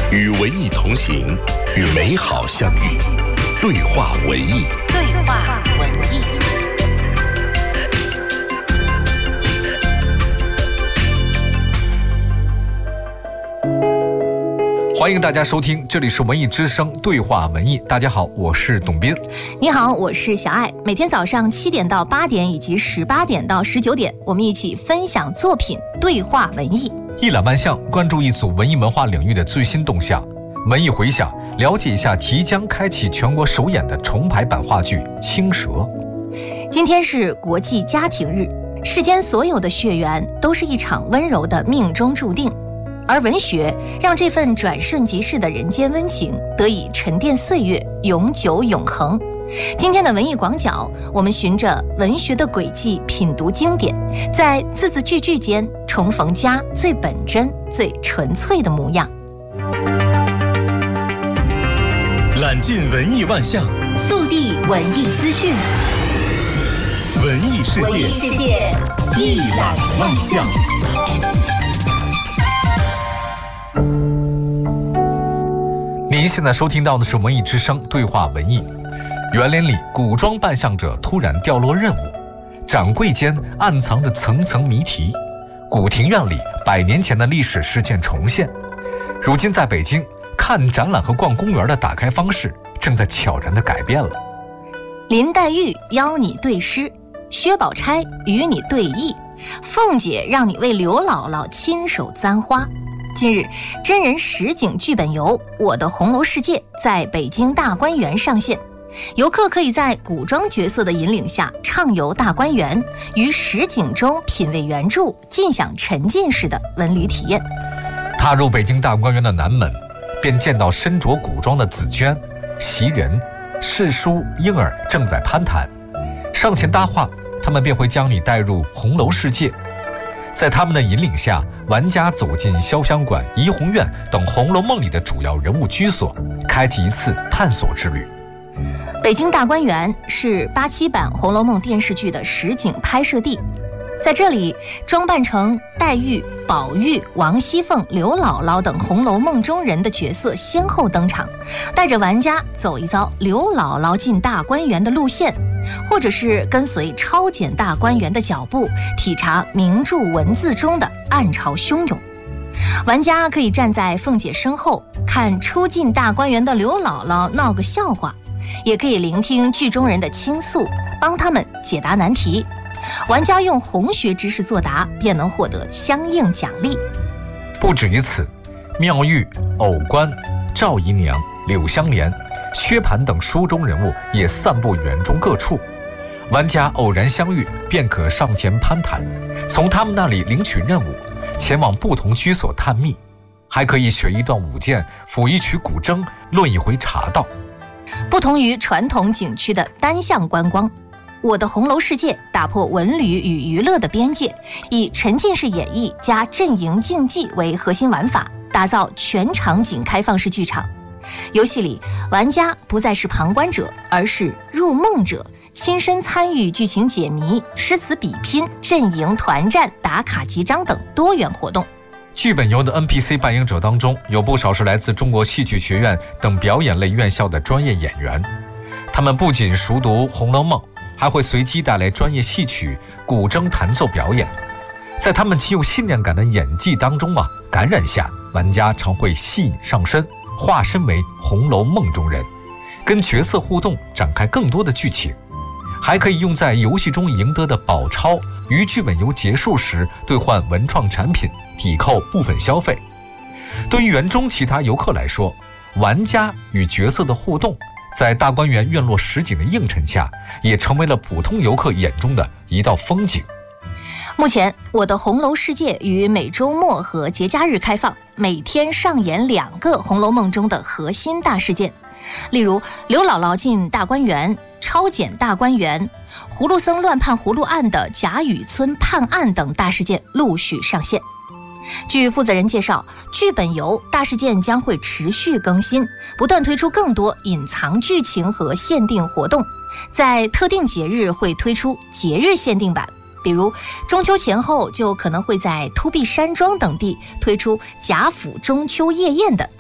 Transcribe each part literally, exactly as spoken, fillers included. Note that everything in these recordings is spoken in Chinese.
与文艺同行，与美好相遇。对话文艺， 对话文艺。 欢迎大家收听，这里是文艺之声对话文艺。大家好，我是董斌。 你好，我是小爱。每天早上七点到八点以及十八点到十九点，我们一起分享作品，对话文艺。 一览万象，关注一组文艺文化领域的最新动向。文艺回响，了解一下即将开启全国首演的重排版话剧《青蛇》。 今天是国际家庭日，世间所有的血缘都是一场温柔的命中注定，而文学让这份转瞬即逝的人间温情得以沉淀岁月，永久永恒。今天的文艺广角，我们循着文学的轨迹品读经典，在字字句句间重逢家最本真、最纯粹的模样。 揽尽文艺万象， 速递文艺资讯， 文艺世界， 文艺世界一览万象。 您现在收听到的是文艺之声对话文艺。园林里，古装扮相者突然掉落任务，掌柜间暗藏着层层谜题，古庭院里百年前的历史事件重现。如今在北京，看展览和逛公园的打开方式正在悄然地改变了。 林黛玉邀你对诗，薛宝钗与你对弈，凤姐让你为刘姥姥亲手簪花。近日，真人实景剧本游《我的红楼世界》在北京大观园上线，游客可以在古装角色的引领下畅游大观园，于实景中品味原著，尽享沉浸式的文旅体验。 踏入北京大观园的南门，便见到身着古装的紫娟、袭人、世叔、婴儿正在攀谈，上前搭话，他们便会将你带入红楼世界。在他们的引领下，玩家走进潇湘馆、怡红院等《红楼梦》里的主要人物居所，开启一次探索之旅。 北京大观园是八七版《红楼梦》电视剧的实景拍摄地，在这里，装扮成黛玉、宝玉、王熙凤、刘姥姥等《红楼梦》中人的角色先后登场，带着玩家走一遭刘姥姥进大观园的路线，或者是跟随超检大观园的脚步，体察名著文字中的暗潮汹涌。玩家可以站在凤姐身后，看出进大观园的刘姥姥闹个笑话，也可以聆听剧中人的倾诉，帮他们解答难题。玩家用红学知识作答，便能获得相应奖励。 不止于此，妙玉、藕官、赵姨娘、柳湘莲、薛蟠等书中人物也散布园中各处，玩家偶然相遇，便可上前攀谈，从他们那里领取任务，前往不同居所探秘，还可以学一段舞剑，抚一曲古筝，论一回茶道。 不同于传统景区的单向观光，我的红楼世界打破文旅与娱乐的边界，以沉浸式演绎加阵营竞技为核心玩法，打造全场景开放式剧场。游戏里，玩家不再是旁观者，而是入梦者，亲身参与剧情解谜、诗词比拼、阵营团战、打卡集章等多元活动。 剧本游的 N P C 扮演者当中，有不少是来自中国戏剧学院等表演类院校的专业演员，他们不仅熟读《红楼梦》，还会随机带来专业戏曲、古筝弹奏表演。在他们极有信念感的演技当中啊，感染下，玩家常会戏瘾上身，化身为《红楼梦》中人，跟角色互动，展开更多的剧情。还可以用在游戏中赢得的宝钞，于剧本游结束时兑换文创产品，抵扣部分消费。对于园中其他游客来说，玩家与角色的互动，在大观园院落实景的映衬下，也成为了普通游客眼中的一道风景。 目前，我的红楼世界于每周末和节假日开放，每天上演两个《红楼梦》中的核心大事件，例如刘姥姥进大观园、超检大观园、葫芦僧乱判葫芦案的贾雨村判案等大事件陆续上线。据负责人介绍，剧本游大事件将会持续更新，不断推出更多隐藏剧情和限定活动，在特定节日会推出节日限定版，比如中秋前后就可能会在突壁山庄等地推出贾府中秋夜宴等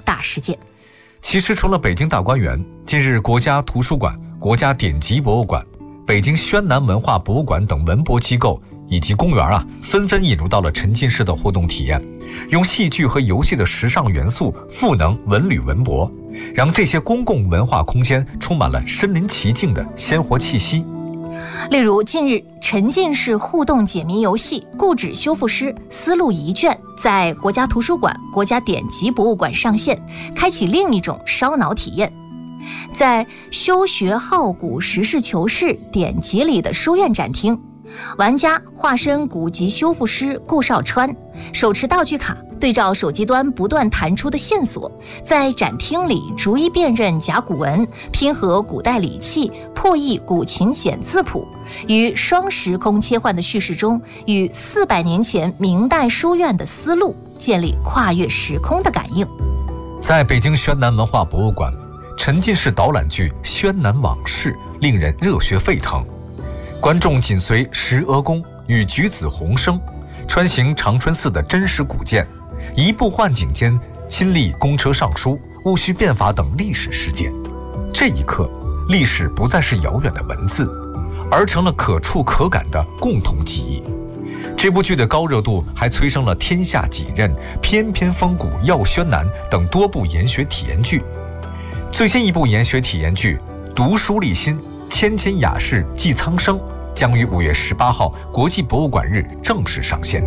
大事件。 其实除了北京大观园，近日国家图书馆、国家典籍博物馆、北京宣南文化博物馆等文博机构以及公园啊，纷纷引入到了沉浸式的互动体验，用戏剧和游戏的时尚元素赋能文旅文博，让这些公共文化空间充满了身临其境的鲜活气息。 例如，近日沉浸式互动解谜游戏《故纸修复师思路一卷》在国家图书馆、国家典籍博物馆上线，开启另一种烧脑体验。在修学好古实事求是典籍里的书院展厅，玩家化身古籍修复师顾少川，手持道具卡，对照手机端不断弹出的线索，在展厅里逐一辨认甲骨文，拼合古代礼器，破译古琴简字谱，于双时空切换的叙事中，与四百年前明代书院的思路建立跨越时空的感应。 在北京宣南文化博物馆，沉浸式导览剧《宣南往事》令人热血沸腾。观众紧随石娥宫与举子鸿生，穿行长春寺的真实古建，移步幻景间亲历公车上书、戊戌变法等历史事件。这一刻，历史不再是遥远的文字，而成了可触可感的共同记忆。这部剧的高热度还催生了《天下几任》、《翩翩风骨耀宣南》等多部研学体验剧。最新一部研学体验剧《读书立心，谦谦雅士寄苍生》将于五月十八号国际博物馆日正式上线。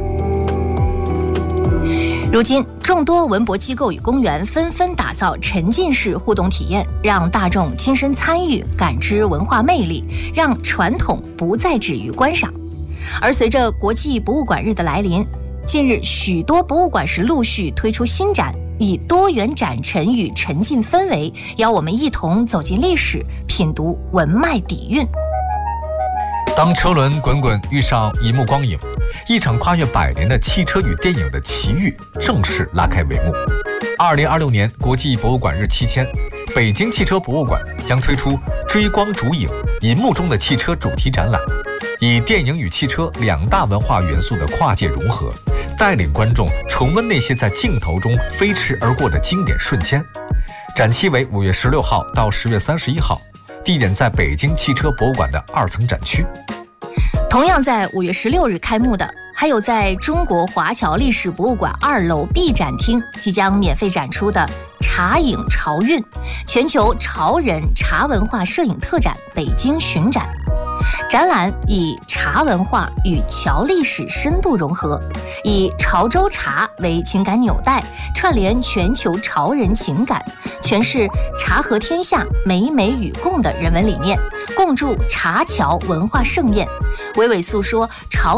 如今，众多文博机构与公园纷纷打造沉浸式互动体验，让大众亲身参与，感知文化魅力，让传统不再止于观赏。而随着国际博物馆日的来临，近日许多博物馆是陆续推出新展，以多元展陈与沉浸氛围，邀我们一同走进历史，品读文脉底蕴。 当车轮滚滚遇上一幕光影，一场跨越百年的汽车与电影的奇遇正式拉开帷幕。二零二六年国际博物馆日期间，北京汽车博物馆将推出追光逐影银幕中的汽车主题展览，以电影与汽车两大文化元素的跨界融合，带领观众重温那些在镜头中飞驰而过的经典瞬间。展期为五月十六号到十月三十一号，地点在北京汽车博物馆的二层展区。 同样在五月十六日开幕的，还有在中国华侨历史博物馆二楼 B 展厅即将免费展出的茶影潮韵全球潮人茶文化摄影特展北京巡展。展览以茶文化与侨历史深度融合，以潮州茶为情感纽带，串联全球潮人情感，诠释茶和天下美美与共的人文理念，共筑茶侨文化盛宴，娓娓诉说潮